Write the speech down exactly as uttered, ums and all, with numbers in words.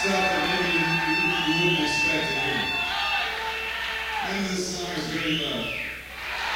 stuff that maybe you, you, you wouldn't expect to hear.